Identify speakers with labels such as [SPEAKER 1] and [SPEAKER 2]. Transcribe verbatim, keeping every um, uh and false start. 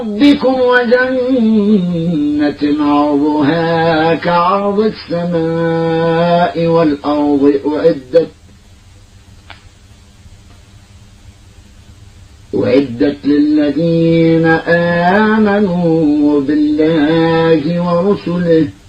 [SPEAKER 1] ربكم وجنة عرضها كعرض السماء والأرض أعدت أعدت للذين آمنوا بالله ورسله